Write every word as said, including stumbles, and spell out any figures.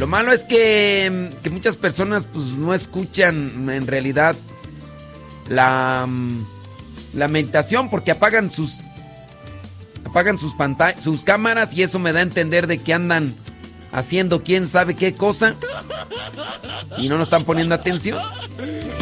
Lo malo es que, que muchas personas pues no escuchan en realidad la, la meditación porque apagan sus apagan sus pantallas, sus cámaras, y eso me da a entender de que andan haciendo quién sabe qué cosa y no nos están poniendo atención.